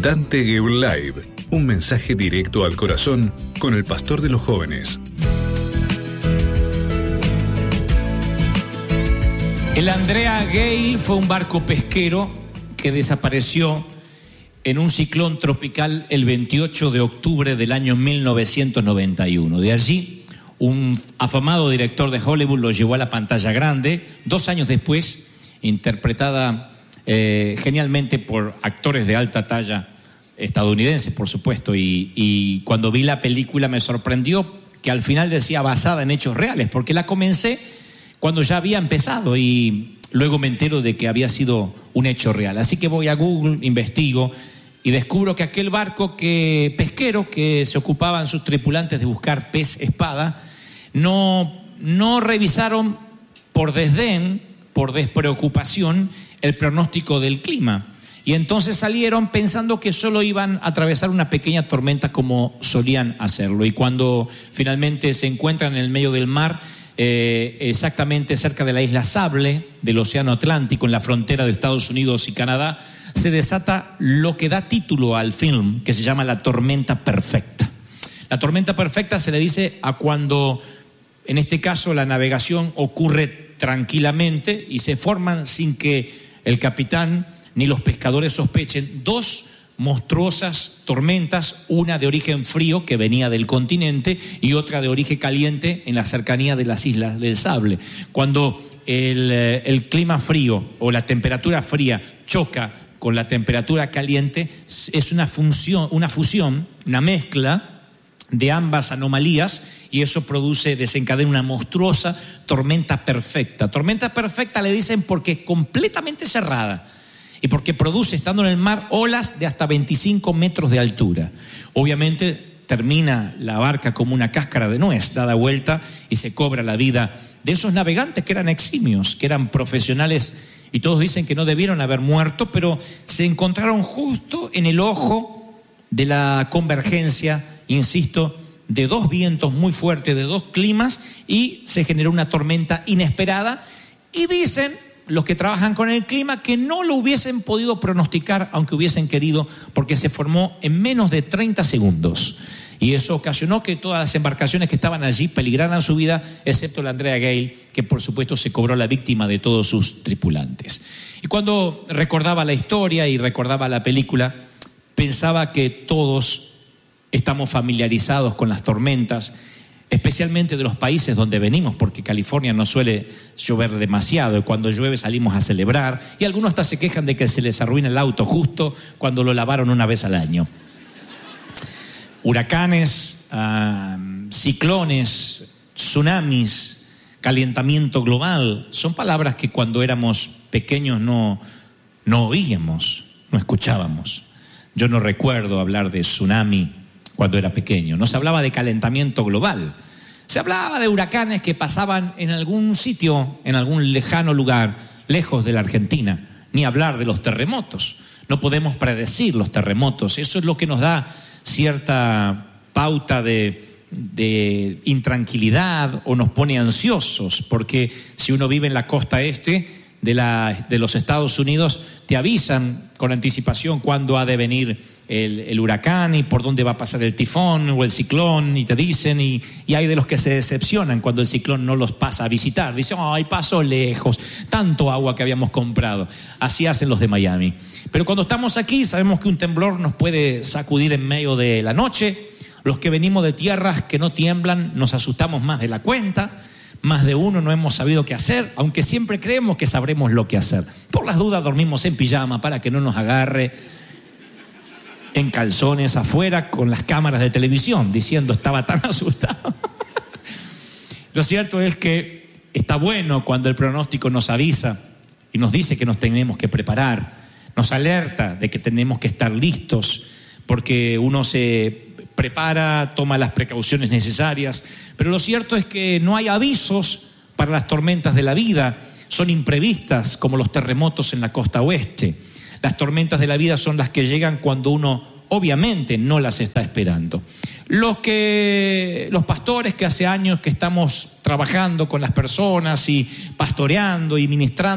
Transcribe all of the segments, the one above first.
Dante Gebel Live, un mensaje directo al corazón con el pastor de los jóvenes. El Andrea Gale fue un barco pesquero que desapareció en un ciclón tropical el 28 de octubre del año 1991. De allí, un afamado director de Hollywood lo llevó a la pantalla grande. 2 años después, interpretada genialmente por actores de alta talla estadounidenses, por supuesto, y cuando vi la película me sorprendió que al final decía basada en hechos reales, porque la comencé cuando ya había empezado y luego me entero de que había sido un hecho real. Así que voy a Google, investigo y descubro que aquel barco pesquero que se ocupaban sus tripulantes de buscar pez espada, no revisaron por desdén, por despreocupación, el pronóstico del clima. Y entonces salieron pensando que solo iban a atravesar una pequeña tormenta como solían hacerlo. Y cuando finalmente se encuentran en el medio del mar, exactamente cerca de la isla Sable del Océano Atlántico, en la frontera de Estados Unidos y Canadá, se desata lo que da título al film, que se llama La Tormenta Perfecta. La tormenta perfecta se le dice a cuando, en este caso, la navegación ocurre tranquilamente y se forman sin que el capitán ni los pescadores sospechen 2 monstruosas tormentas, una de origen frío que venía del continente y otra de origen caliente en la cercanía de las islas del Sable. Cuando el clima frío o la temperatura fría choca con la temperatura caliente, es una fusión, una mezcla de ambas anomalías, y eso desencadena una monstruosa tormenta perfecta. Tormenta perfecta le dicen porque es completamente cerrada y porque produce, estando en el mar, olas de hasta 25 metros de altura. Obviamente termina la barca como una cáscara de nuez, dada vuelta, y se cobra la vida de esos navegantes que eran eximios, que eran profesionales, y todos dicen que no debieron haber muerto, pero se encontraron justo en el ojo de la convergencia, insisto, de 2 vientos muy fuertes, de 2 climas, y se generó una tormenta inesperada. Y dicen los que trabajan con el clima que no lo hubiesen podido pronosticar, aunque hubiesen querido, porque se formó en menos de 30 segundos. Y eso ocasionó que todas las embarcaciones que estaban allí peligraran su vida, excepto la Andrea Gale, que por supuesto se cobró la víctima de todos sus tripulantes. Y cuando recordaba la historia y recordaba la película, pensaba que todos estamos familiarizados con las tormentas, especialmente de los países donde venimos, porque California no suele llover demasiado, y cuando llueve salimos a celebrar, y algunos hasta se quejan de que se les arruina el auto justo cuando lo lavaron una vez al año. Huracanes, ciclones, tsunamis, calentamiento global, son palabras que cuando éramos pequeños no oíamos, no escuchábamos. Yo no recuerdo hablar de tsunami cuando era pequeño. No se hablaba de calentamiento global. Se hablaba de huracanes que pasaban en algún sitio, en algún lejano lugar, lejos de la Argentina. Ni hablar de los terremotos. No podemos predecir los terremotos. Eso es lo que nos da cierta pauta de intranquilidad o nos pone ansiosos, porque si uno vive en la costa este de los Estados Unidos, te avisan con anticipación cuándo ha de venir el huracán y por dónde va a pasar el tifón o el ciclón, y te dicen, y hay de los que se decepcionan cuando el ciclón no los pasa a visitar. Dicen, ay, pasó lejos, tanto agua que habíamos comprado. Así hacen los de Miami. Pero cuando estamos aquí sabemos que un temblor nos puede sacudir en medio de la noche. Los que venimos de tierras que no tiemblan nos asustamos más de la cuenta. Más de uno no hemos sabido qué hacer, aunque siempre creemos que sabremos lo que hacer. Por las dudas dormimos en pijama para que no nos agarre, en calzones afuera con las cámaras de televisión, diciendo estaba tan asustado. Lo cierto es que está bueno cuando el pronóstico nos avisa y nos dice que nos tenemos que preparar, nos alerta de que tenemos que estar listos, porque uno se prepara, toma las precauciones necesarias, pero lo cierto es que no hay avisos para las tormentas de la vida, son imprevistas como los terremotos en la costa oeste. Las tormentas de la vida son las que llegan cuando uno obviamente no las está esperando. Los pastores que hace años que estamos trabajando con las personas y pastoreando y ministrando,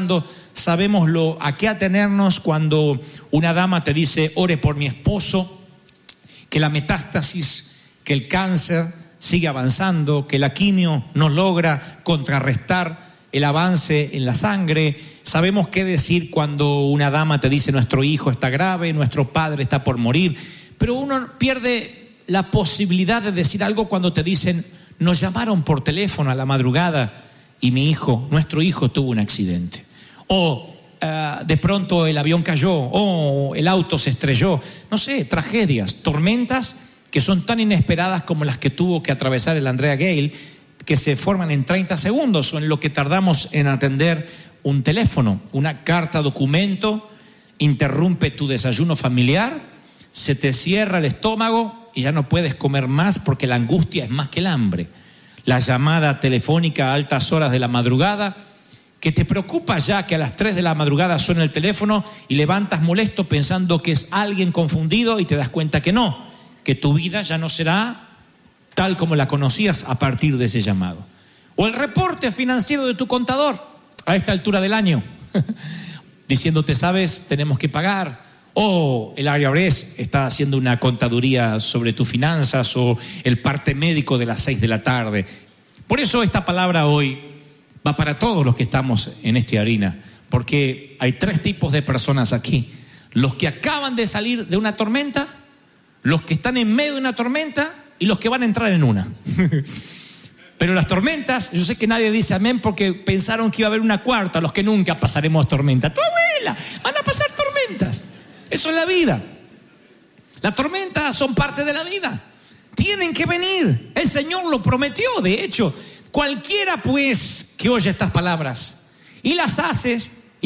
sabemos a qué atenernos cuando una dama te dice, ore por mi esposo, que la metástasis, que el cáncer sigue avanzando, que la quimio no logra contrarrestar el avance en la sangre. Sabemos qué decir cuando una dama te dice, nuestro hijo está grave, nuestro padre está por morir, pero uno pierde la posibilidad de decir algo cuando te dicen, nos llamaron por teléfono a la madrugada y nuestro hijo tuvo un accidente. O de pronto el avión cayó, o el auto se estrelló. No sé, tragedias, tormentas que son tan inesperadas como las que tuvo que atravesar el Andrea Gale, que se forman en 30 segundos o en lo que tardamos en atender un teléfono. Una carta documento interrumpe tu desayuno familiar, se te cierra el estómago y ya no puedes comer más porque la angustia es más que el hambre. La llamada telefónica a altas horas de la madrugada, que te preocupa ya que a las 3 de la madrugada suena el teléfono y levantas molesto pensando que es alguien confundido y te das cuenta que no, que tu vida ya no será tal como la conocías a partir de ese llamado. O el reporte financiero de tu contador a esta altura del año, diciéndote, sabes, tenemos que pagar. O el IRS está haciendo una contaduría sobre tus finanzas, o el parte médico de las 6 de la tarde. Por eso esta palabra hoy va para todos los que estamos en esta harina, porque hay 3 tipos de personas aquí: los que acaban de salir de una tormenta, los que están en medio de una tormenta y los que van a entrar en una. Pero las tormentas, yo sé que nadie dice amén porque pensaron que iba a haber una cuarta, los que nunca pasaremos tormenta. ¡Tu abuela! Van a pasar tormentas. Eso es la vida. Las tormentas son parte de la vida. Tienen que venir. El Señor lo prometió. De hecho, cualquiera pues que oye estas palabras y las hace,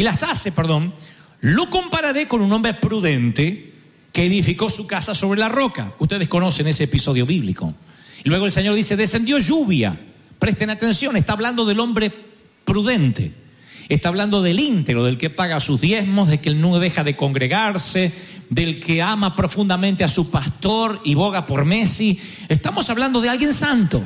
lo compararé con un hombre prudente que edificó su casa sobre la roca. Ustedes conocen ese episodio bíblico. Y luego el Señor dice, descendió lluvia. Presten atención, está hablando del hombre prudente. Está hablando del íntegro, del que paga sus diezmos, de que no deja de congregarse, del que ama profundamente a su pastor y boga por Messi. Estamos hablando de alguien santo.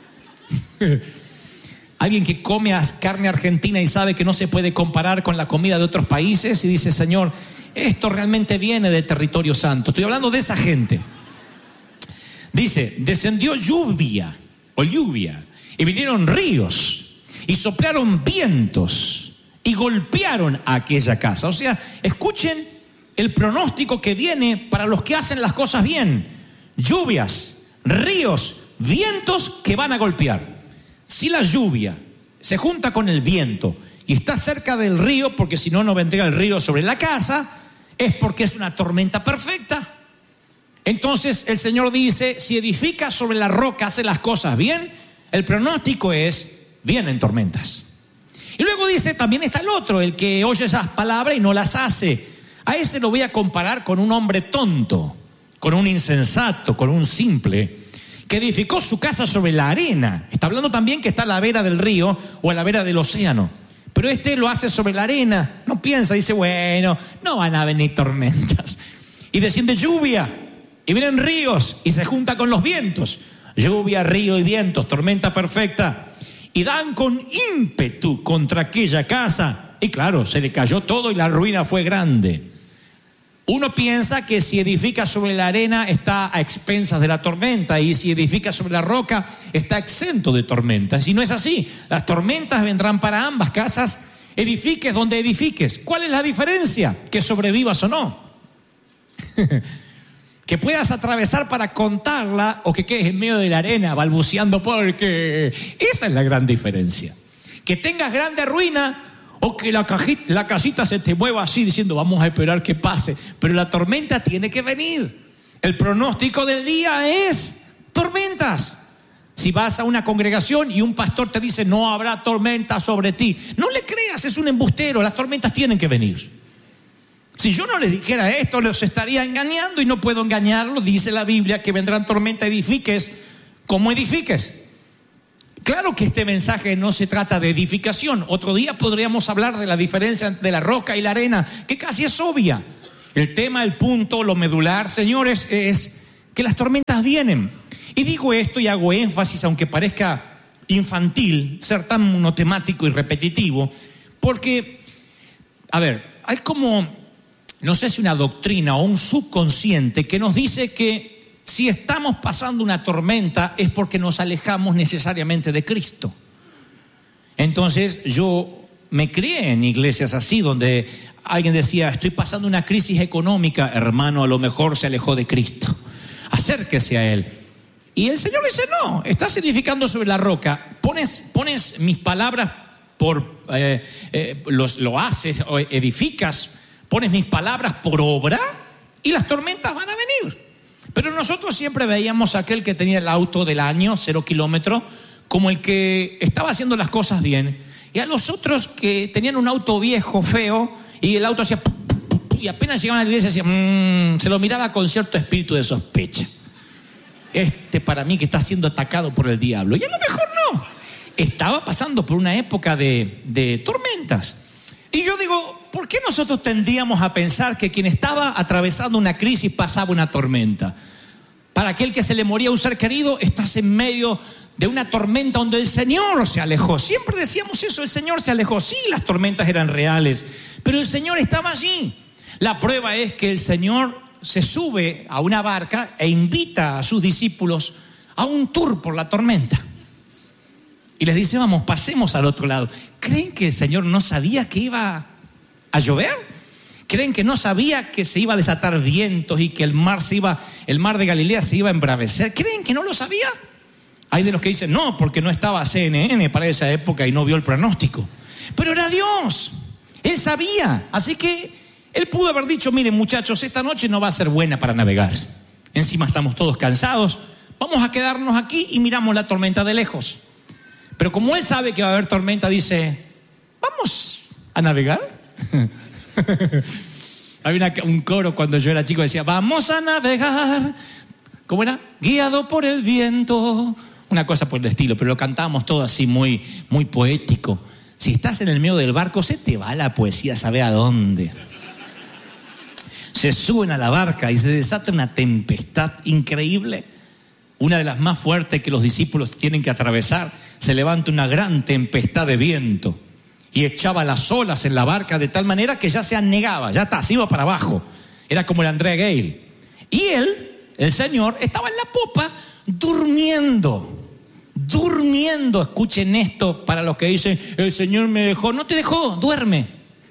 Alguien que come carne argentina y sabe que no se puede comparar con la comida de otros países y dice, Señor, esto realmente viene de territorio santo. Estoy hablando de esa gente. Dice, descendió lluvia, y vinieron ríos, y soplaron vientos, y golpearon a aquella casa. O sea, escuchen el pronóstico que viene para los que hacen las cosas bien. Lluvias, ríos, vientos que van a golpear. Si la lluvia se junta con el viento y está cerca del río, porque si no, no vendría el río sobre la casa, es porque es una tormenta perfecta. Entonces el Señor dice, si edifica sobre la roca, hace las cosas bien, el pronóstico es, vienen tormentas. Y luego dice, también está el otro, el que oye esas palabras y no las hace. A ese lo voy a comparar con un hombre tonto, con un insensato, con un simple, que edificó su casa sobre la arena. Está hablando también que está a la vera del río o a la vera del océano. Pero este lo hace sobre la arena. No piensa, dice, bueno, no van a venir tormentas. Y desciende lluvia. Y vienen ríos y se junta con los vientos. Lluvia, río y vientos, tormenta perfecta. Y dan con ímpetu contra aquella casa. Y claro, se le cayó todo y la ruina fue grande. Uno piensa que si edifica sobre la arena está a expensas de la tormenta, y si edifica sobre la roca está exento de tormentas. Y no es así. Las tormentas vendrán para ambas casas, edifiques donde edifiques. ¿Cuál es la diferencia? Que sobrevivas o no. Que puedas atravesar para contarla o que quedes en medio de la arena balbuceando, porque esa es la gran diferencia. Que tengas grande ruina o que la casita se te mueva así diciendo vamos a esperar que pase, pero la tormenta tiene que venir. El pronóstico del día es tormentas. Si vas a una congregación y un pastor te dice no habrá tormenta sobre ti, no le creas, es un embustero, las tormentas tienen que venir. Si yo no les dijera esto, los estaría engañando y no puedo engañarlos. Dice la Biblia que vendrán tormentas, edifiques como edifiques. Claro que este mensaje no se trata de edificación. Otro día podríamos hablar de la diferencia entre la roca y la arena, que casi es obvia. El tema, el punto, lo medular, señores, es que las tormentas vienen. Y digo esto y hago énfasis, aunque parezca infantil, ser tan monotemático y repetitivo, porque hay como, no sé si una doctrina o un subconsciente que nos dice que si estamos pasando una tormenta es porque nos alejamos necesariamente de Cristo. Entonces yo me crié en iglesias así, donde alguien decía, estoy pasando una crisis económica, hermano, a lo mejor se alejó de Cristo, acérquese a Él. Y el Señor dice, no, estás edificando sobre la roca, pones mis palabras lo haces, o edificas, pones mis palabras por obra y las tormentas van a venir. Pero nosotros siempre veíamos a aquel que tenía el auto del año, 0 kilómetros, como el que estaba haciendo las cosas bien, y a los otros que tenían un auto viejo, feo, y el auto hacía y apenas llegaban a la iglesia se lo miraba con cierto espíritu de sospecha. Para mí que está siendo atacado por el diablo. Y a lo mejor no. Estaba pasando por una época de tormentas. Y yo digo, ¿por qué nosotros tendríamos a pensar que quien estaba atravesando una crisis pasaba una tormenta? Para aquel que se le moría un ser querido, estás en medio de una tormenta donde el Señor se alejó. Siempre decíamos eso, el Señor se alejó. Sí, las tormentas eran reales, pero el Señor estaba allí. La prueba es que el Señor se sube a una barca e invita a sus discípulos a un tour por la tormenta. Y les dice, vamos, pasemos al otro lado. ¿Creen que el Señor no sabía que iba a llover? ¿Creen que no sabía que se iba a desatar vientos y que el mar de Galilea se iba a embravecer? ¿Creen que no lo sabía? Hay de los que dicen, no, porque no estaba CNN para esa época y no vio el pronóstico. Pero era Dios, Él sabía. Así que Él pudo haber dicho, miren muchachos, esta noche no va a ser buena para navegar. Encima estamos todos cansados, vamos a quedarnos aquí y miramos la tormenta de lejos. Pero como Él sabe que va a haber tormenta, dice, ¿vamos a navegar? Había un coro cuando yo era chico, decía, vamos a navegar. ¿Cómo era? Guiado por el viento. Una cosa por el estilo, pero lo cantábamos todo así muy, muy poético. Si estás en el medio del barco, se te va la poesía, ¿sabe a dónde? Se suben a la barca y se desata una tempestad increíble. Una de las más fuertes que los discípulos tienen que atravesar. Se levanta una gran tempestad de viento y echaba las olas en la barca de tal manera que ya se anegaba, ya está, se iba para abajo. Era como el Andrea Gale. Y él, el Señor, estaba en la popa durmiendo. Escuchen esto para los que dicen, el Señor me dejó. No te dejó, duerme.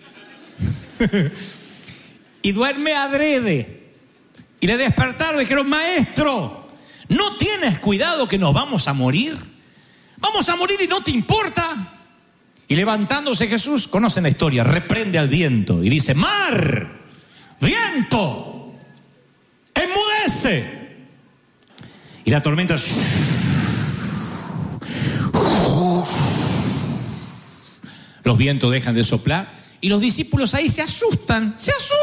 Y duerme adrede. Y le despertaron y dijeron, maestro, ¿no tienes cuidado que nos vamos a morir? Vamos a morir y no te importa. Y levantándose Jesús, conocen la historia, reprende al viento y dice, mar, viento, enmudece. Y la tormenta los vientos dejan de soplar y los discípulos ahí se asustan.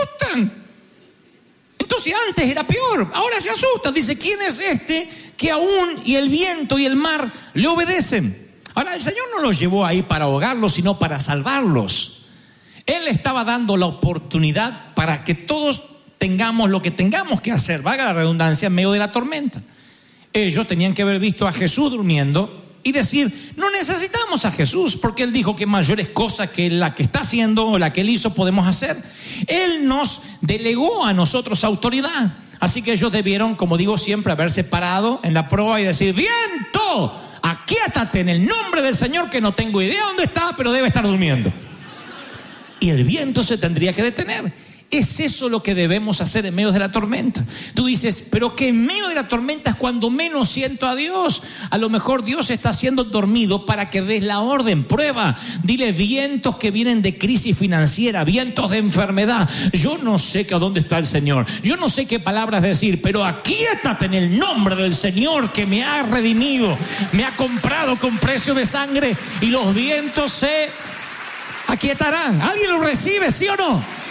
Entonces antes era peor, ahora se asustan. Dice, ¿quién es este que aún y el viento y el mar le obedecen? Ahora el Señor no los llevó ahí para ahogarlos, sino para salvarlos. Él estaba dando la oportunidad para que todos tengamos lo que tengamos que hacer, valga la redundancia, en medio de la tormenta. Ellos tenían que haber visto a Jesús durmiendo y decir, no necesitamos a Jesús, porque Él dijo que mayores cosas que la que está haciendo o la que Él hizo podemos hacer. Él nos delegó a nosotros autoridad. Así que ellos debieron, como digo siempre, haberse parado en la proa y decir, viento, aquíétate en el nombre del Señor, que no tengo idea dónde está, pero debe estar durmiendo. Y el viento se tendría que detener. Es eso lo que debemos hacer en medio de la tormenta. Tú dices, pero que en medio de la tormenta es cuando menos siento a Dios. A lo mejor Dios está haciendo dormido para que des la orden. Prueba, dile, vientos que vienen de crisis financiera, vientos de enfermedad. Yo no sé a dónde está el Señor. Yo no sé qué palabras decir, pero aquíétate en el nombre del Señor que me ha redimido, me ha comprado con precio de sangre, y los vientos se aquietarán. ¿Alguien lo recibe, sí o no?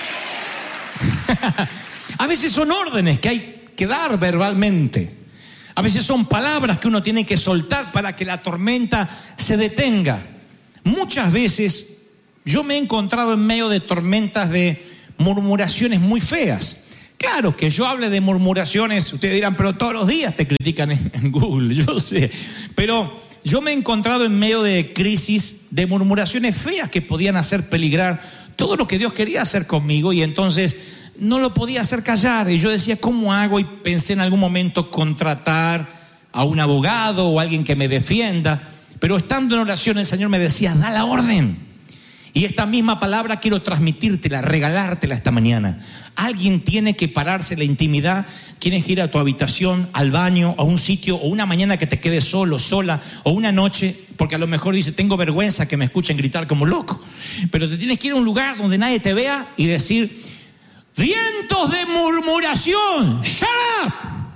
A veces son órdenes que hay que dar verbalmente. A veces son palabras que uno tiene que soltar para que la tormenta se detenga. Muchas veces yo me he encontrado en medio de tormentas de murmuraciones muy feas. Claro que yo hable de murmuraciones, ustedes dirán, pero todos los días te critican en Google, yo sé. Pero yo me he encontrado en medio de crisis de murmuraciones feas que podían hacer peligrar todo lo que Dios quería hacer conmigo, y entonces no lo podía hacer callar. Y yo decía, ¿cómo hago? Y pensé en algún momento contratar a un abogado o alguien que me defienda. Pero estando en oración, el Señor me decía, da la orden. Y esta misma palabra quiero transmitírtela, regalártela esta mañana. Alguien tiene que pararse en la intimidad. Tienes que ir a tu habitación, al baño, a un sitio, o una mañana que te quedes solo, sola, o una noche, porque a lo mejor dice, tengo vergüenza que me escuchen gritar como loco. Pero te tienes que ir a un lugar donde nadie te vea y decir, vientos de murmuración, shut up.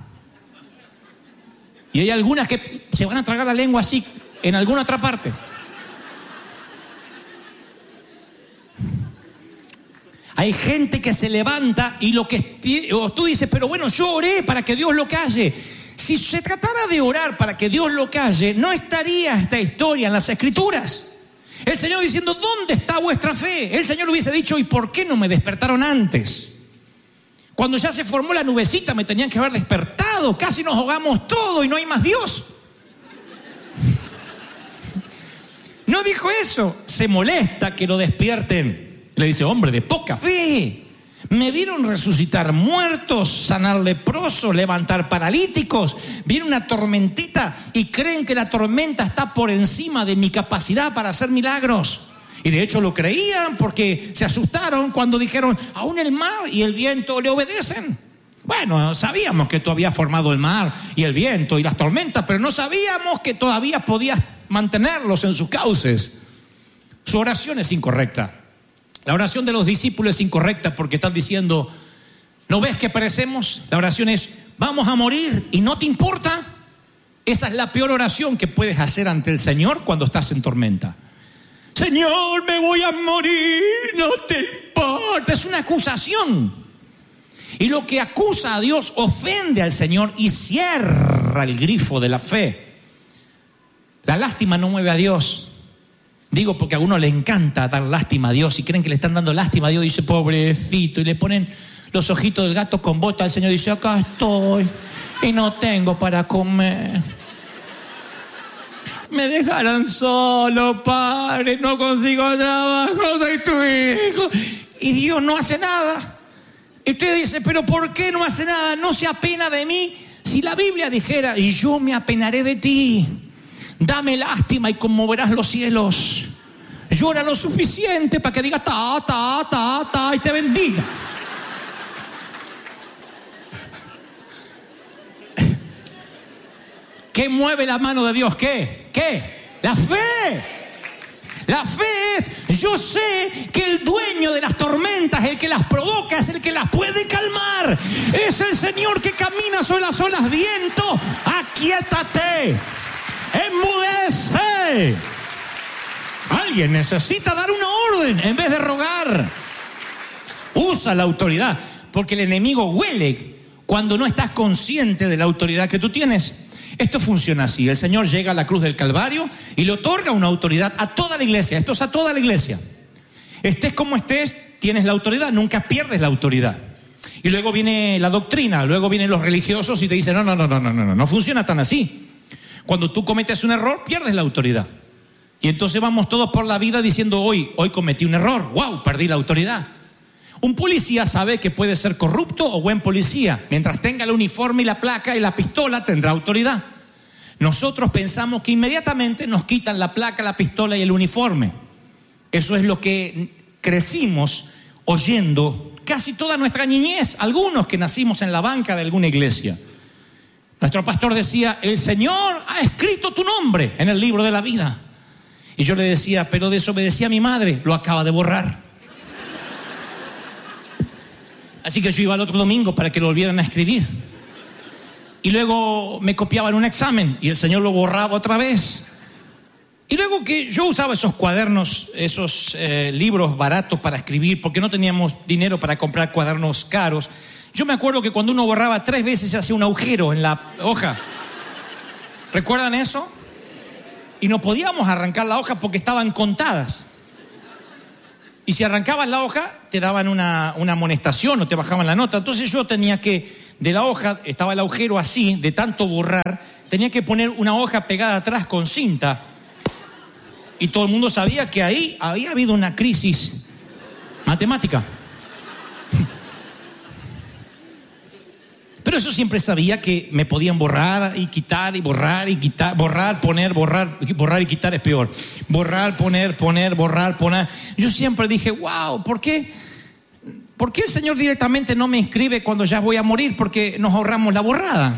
Y hay algunas que se van a tragar la lengua así en alguna otra parte. Hay gente que se levanta y tú dices, pero bueno, yo oré para que Dios lo calle. Si se tratara de orar para que Dios lo calle, no estaría esta historia en las Escrituras. El Señor diciendo, ¿dónde está vuestra fe? El Señor hubiese dicho, ¿y por qué no me despertaron antes? Cuando ya se formó la nubecita me tenían que haber despertado. Casi nos ahogamos todo y no hay más Dios. No dijo eso. Se molesta que lo despierten. Le dice, hombre de poca fe, me vieron resucitar muertos, sanar leprosos, levantar paralíticos. Viene una tormentita y creen que la tormenta está por encima de mi capacidad para hacer milagros. Y de hecho lo creían porque se asustaron cuando dijeron, aún el mar y el viento le obedecen. Bueno, sabíamos que tú habías formado el mar y el viento y las tormentas, pero no sabíamos que todavía podías mantenerlos en sus cauces. Su oración es incorrecta. La oración de los discípulos es incorrecta porque están diciendo, ¿no ves que perecemos? La oración es, vamos a morir y no te importa. Esa es la peor oración que puedes hacer ante el Señor cuando estás en tormenta. Señor, me voy a morir, no te importa. Es una acusación. Y lo que acusa a Dios ofende al Señor y cierra el grifo de la fe. La lástima no mueve a Dios. Digo porque a uno le encanta dar lástima a Dios y creen que le están dando lástima a Dios. Dice, pobrecito, y le ponen los ojitos del gato con bota. El Señor dice, acá estoy y no tengo para comer. Me dejaron solo, Padre, no consigo trabajo, soy tu hijo. Y Dios no hace nada. Y usted dice, pero ¿por qué no hace nada? No se apena de mí. Si la Biblia dijera, y yo me apenaré de ti. Dame lástima y conmoverás los cielos. Llora lo suficiente para que diga ta, y te bendiga. ¿Qué mueve la mano de Dios? ¿Qué? La fe. La fe es, yo sé que el dueño de las tormentas, el que las provoca, es el que las puede calmar. Es el Señor que camina sobre las olas. Viento, aquíétate. ¡Enmudece! Alguien necesita dar una orden en vez de rogar. Usa la autoridad, porque el enemigo huele cuando no estás consciente de la autoridad que tú tienes. Esto funciona así. El Señor llega a la cruz del Calvario y le otorga una autoridad a toda la iglesia. Esto es a toda la iglesia. Estés como estés, tienes la autoridad, nunca pierdes la autoridad. Y luego viene la doctrina, luego vienen los religiosos y te dicen, no funciona tan así. Cuando tú cometes un error, pierdes la autoridad. Y entonces vamos todos por la vida diciendo, hoy cometí un error. ¡Wow! Perdí la autoridad. Un policía sabe que puede ser corrupto o buen policía. Mientras tenga el uniforme y la placa y la pistola, tendrá autoridad. Nosotros pensamos que inmediatamente nos quitan la placa, la pistola y el uniforme. Eso es lo que crecimos oyendo casi toda nuestra niñez. Algunos que nacimos en la banca de alguna iglesia. Nuestro pastor decía, el Señor ha escrito tu nombre en el libro de la vida. Y yo le decía, pero desobedecí a mi madre, lo acaba de borrar. Así que yo iba al otro domingo para que lo volvieran a escribir. Y luego me copiaban un examen y el Señor lo borraba otra vez. Y luego que yo usaba esos cuadernos, esos libros baratos para escribir, porque no teníamos dinero para comprar cuadernos caros. Yo me acuerdo que cuando uno borraba 3 veces se hacía un agujero en la hoja. ¿Recuerdan eso? Y no podíamos arrancar la hoja porque estaban contadas. Y si arrancabas la hoja, te daban una amonestación o te bajaban la nota. Entonces yo tenía que, de la hoja, estaba el agujero así, de tanto borrar, tenía que poner una hoja pegada atrás con cinta. Y todo el mundo sabía que ahí había habido una crisis Matemática. Pero eso siempre sabía que me podían borrar y quitar y borrar y quitar, borrar, poner, borrar y quitar es peor. Borrar, poner, borrar, poner. Yo siempre dije, wow, ¿por qué el Señor directamente no me inscribe cuando ya voy a morir? Porque nos ahorramos la borrada.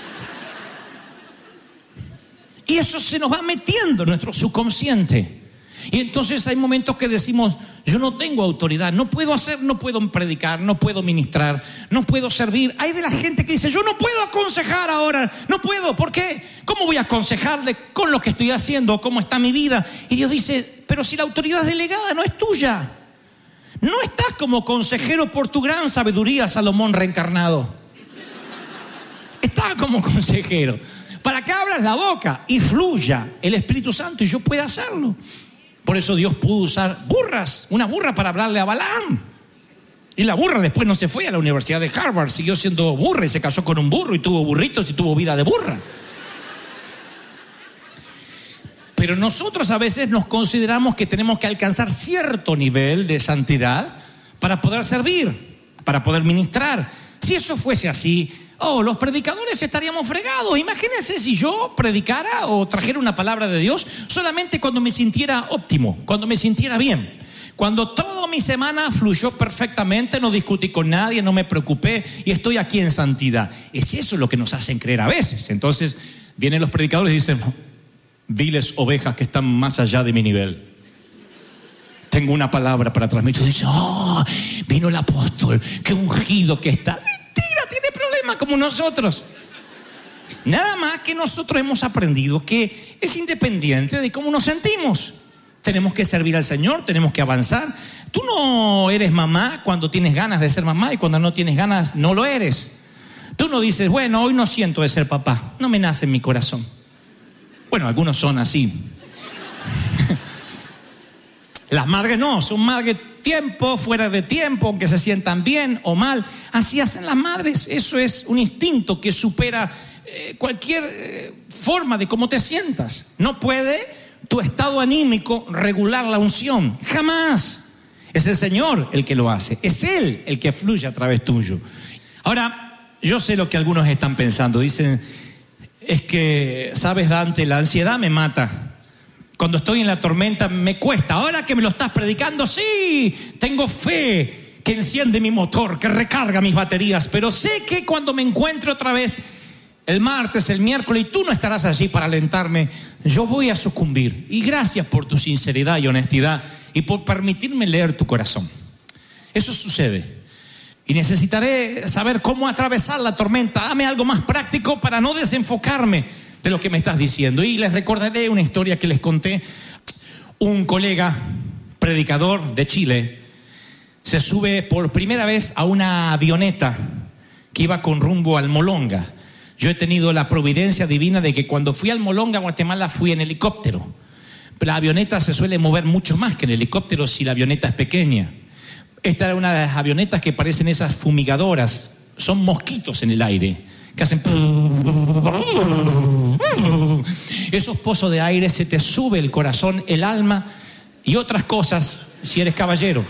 Y eso se nos va metiendo en nuestro subconsciente. Y entonces hay momentos que decimos, yo no tengo autoridad, no puedo hacer, no puedo predicar, no puedo ministrar, no puedo servir. Hay de la gente que dice, yo no puedo aconsejar ahora, no puedo, ¿por qué? ¿Cómo voy a aconsejarle con lo que estoy haciendo, cómo está mi vida? Y Dios dice, pero si la autoridad delegada no es tuya, no estás como consejero por tu gran sabiduría, Salomón reencarnado. Estás como consejero para que abras la boca y fluya el Espíritu Santo y yo pueda hacerlo. Por eso Dios pudo usar burras, una burra para hablarle a Balaam. Y la burra después no se fue a la Universidad de Harvard, siguió siendo burra y se casó con un burro y tuvo burritos y tuvo vida de burra. Pero nosotros a veces nos consideramos que tenemos que alcanzar cierto nivel de santidad para poder servir, para poder ministrar. Si eso fuese así, los predicadores estaríamos fregados. Imagínense si yo predicara o trajera una palabra de Dios solamente cuando me sintiera óptimo, cuando me sintiera bien, cuando toda mi semana fluyó perfectamente, no discutí con nadie, no me preocupé y estoy aquí en santidad. Es eso lo que nos hacen creer a veces. Entonces vienen los predicadores y dicen, viles ovejas que están más allá de mi nivel, tengo una palabra para transmitir. Dice, vino el apóstol, qué ungido que está. Mentira, tiene problemas como nosotros. Nada más que nosotros hemos aprendido que es independiente de cómo nos sentimos. Tenemos que servir al Señor, tenemos que avanzar. Tú no eres mamá cuando tienes ganas de ser mamá y cuando no tienes ganas no lo eres. Tú no dices, bueno, hoy no siento de ser papá, no me nace en mi corazón. Bueno, algunos son así. Las madres no, son madres tiempo, fuera de tiempo, aunque se sientan bien o mal. Así hacen las madres. Eso es un instinto que supera cualquier forma de cómo te sientas. No puede tu estado anímico regular la unción. Jamás. Es el Señor el que lo hace. Es Él el que fluye a través tuyo. Ahora, yo sé lo que algunos están pensando. Dicen, es que, ¿sabes, Dante? La ansiedad me mata. Cuando estoy en la tormenta me cuesta. Ahora que me lo estás predicando, sí, tengo fe que enciende mi motor, que recarga mis baterías. Pero sé que cuando me encuentre otra vez el martes, el miércoles, y tú no estarás allí para alentarme, yo voy a sucumbir. Y gracias por tu sinceridad y honestidad y por permitirme leer tu corazón. Eso sucede. Y necesitaré saber cómo atravesar la tormenta. Dame algo más práctico para no desenfocarme de lo que me estás diciendo. Y les recordaré una historia que les conté. Un colega predicador de Chile se sube por primera vez a una avioneta que iba con rumbo al Molonga. Yo he tenido la providencia divina de que cuando fui al Molonga, Guatemala, fui en helicóptero. La avioneta se suele mover mucho más que en helicóptero si la avioneta es pequeña. Esta era una de las avionetas que parecen esas fumigadoras. Son mosquitos en el aire que hacen. Esos pozos de aire, se te sube el corazón, el alma y otras cosas si eres caballero.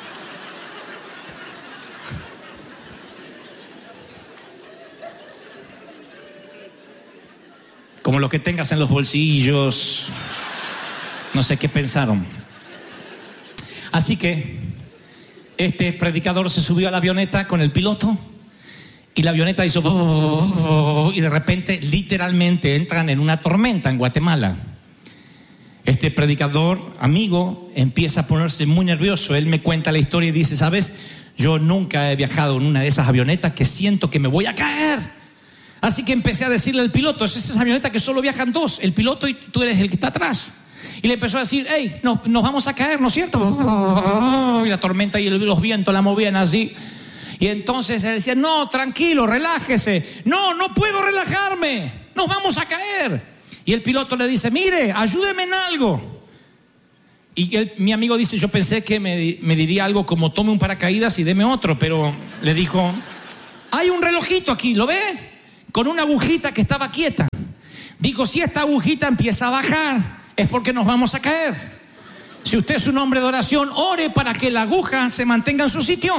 Como lo que tengas en los bolsillos. No sé qué pensaron. Así que este predicador se subió a la avioneta con el piloto. Y la avioneta hizo y de repente literalmente entran en una tormenta en Guatemala. Este predicador, amigo, empieza a ponerse muy nervioso. Él me cuenta la historia y dice, ¿sabes? Yo nunca he viajado en una de esas avionetas que siento que me voy a caer. Así que empecé a decirle al piloto, es esa avioneta que solo viajan dos, el piloto y tú eres el que está atrás. Y le empezó a decir, hey, nos vamos a caer, ¿no es cierto? Y la tormenta y los vientos la movían así. Y entonces él decía, no, tranquilo, relájese. No puedo relajarme, nos vamos a caer. Y el piloto le dice, mire, ayúdeme en algo. Y mi amigo dice, yo pensé que me diría algo como, tome un paracaídas y deme otro. Pero le dijo, hay un relojito aquí, ¿lo ve? Con una agujita que estaba quieta. Digo, si esta agujita empieza a bajar, es porque nos vamos a caer. Si usted es un hombre de oración, ore para que la aguja se mantenga en su sitio.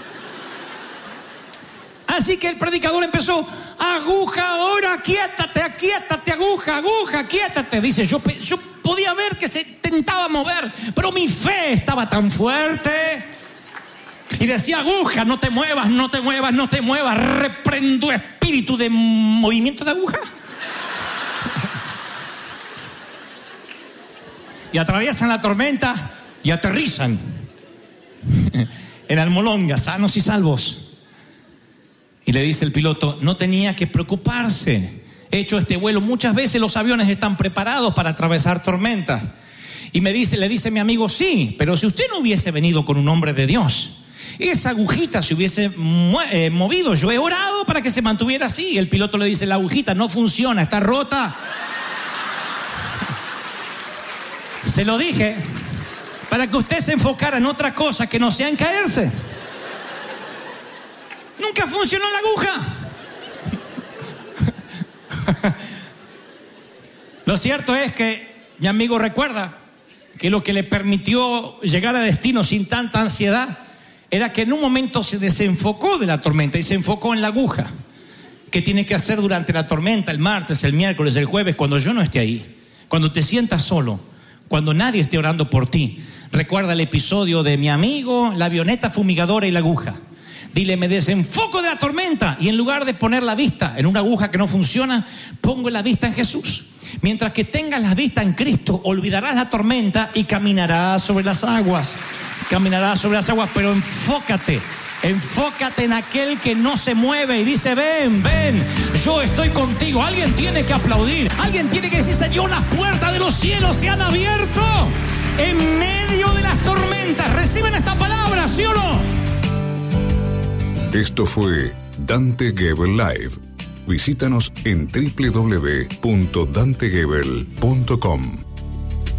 Así que el predicador empezó: aguja, ahora, quiétate, aguja, quiétate. Dice, yo podía ver que se tentaba mover, pero mi fe estaba tan fuerte. Y decía, aguja, no te muevas. Reprendo espíritu de movimiento de aguja. Y atraviesan la tormenta y aterrizan en Almolonga, sanos y salvos. Y le dice el piloto, no tenía que preocuparse. He hecho este vuelo muchas veces, los aviones están preparados para atravesar tormentas. Y le dice mi amigo, sí, pero si usted no hubiese venido con un hombre de Dios, esa agujita se hubiese movido. Yo he orado para que se mantuviera así. Y el piloto le dice, la agujita no funciona, está rota. Se lo dije para que usted se enfocara en otra cosa que no sea en caerse. Nunca funcionó la aguja. Lo cierto es que mi amigo recuerda que lo que le permitió llegar a destino sin tanta ansiedad era que en un momento se desenfocó de la tormenta y se enfocó en la aguja. ¿Qué tiene que hacer durante la tormenta, el martes, el miércoles, el jueves, cuando yo no esté ahí? Cuando te sientas solo, cuando nadie esté orando por ti. Recuerda el episodio de mi amigo, la avioneta fumigadora y la aguja. Dile, me desenfoco de la tormenta y en lugar de poner la vista en una aguja que no funciona, pongo la vista en Jesús. Mientras que tengas la vista en Cristo, olvidarás la tormenta y caminarás sobre las aguas. Pero enfócate en aquel que no se mueve y dice, ven, yo estoy contigo. Alguien tiene que aplaudir, alguien tiene que decir, Señor, las puertas de los cielos se han abierto en medio de las tormentas. ¿Reciben esta palabra, sí o no? Esto fue Dante Gebel Live. Visítanos en www.dantegebel.com.